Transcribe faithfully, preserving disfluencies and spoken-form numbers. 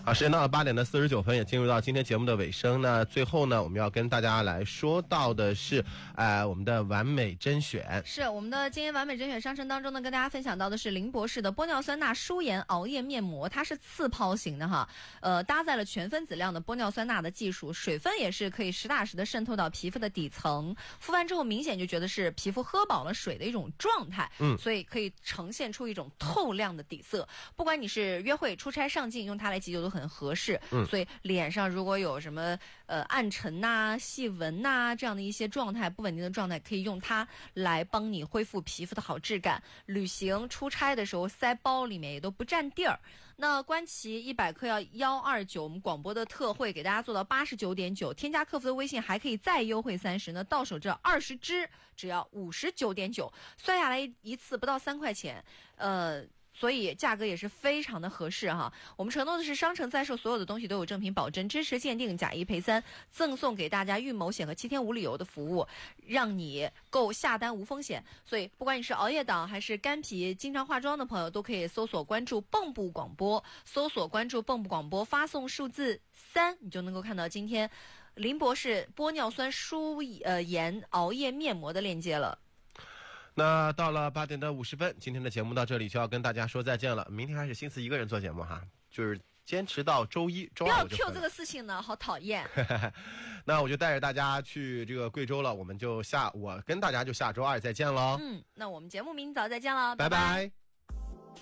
好，时间到了八点的四十九分，也进入到今天节目的尾声。那最后呢，我们要跟大家来说到的是，呃，我们的完美甄选。 是我们的今天完美甄选商城当中呢，跟大家分享到的是林博士的玻尿酸钠舒颜熬夜面膜，它是次抛型的哈，呃，搭载了全分子量的玻尿酸钠的技术，水分也是可以实打实的渗透到皮肤的底层，敷完之后明显就觉得是皮肤喝饱了水的一种状态，嗯，所以可以呈现出一种透亮的底色。不管你是约会、出差、上镜，用它来急救都很合适。嗯，所以脸上如果有什么呃暗沉呐、细纹呐这样的一些状态不稳定的状态，可以用它来帮你恢复皮肤的好质感。旅行、出差的时候塞包里面也都不占地儿。那观其一百克要幺二九，我们广播的特惠给大家做到八十九点九，添加客服的微信还可以再优惠三十呢，到手这二十支只要五十九点九，算下来一次不到三块钱，呃。所以价格也是非常的合适哈。我们承诺的是商城在售所有的东西都有正品保真，支持鉴定，假一赔三，赠送给大家预谋险和七天无理由的服务，让你购下单无风险。所以不管你是熬夜党还是干皮经常化妆的朋友，都可以搜索关注蚌埠广播，搜索关注蚌埠广播，发送数字三，你就能够看到今天林博士玻尿酸舒呃颜熬夜面膜的链接了。 那到了八点的五十分，今天的节目到这里就要跟大家说再见了。明天还是星期一个人做节目哈，就是坚持到周一、周二。不要 Q 这个事情呢，好讨厌。 那我就带着大家去这个贵州了，我们就下我跟大家就下周二再见喽。 嗯，那我们节目明早再见了， 拜拜。拜拜。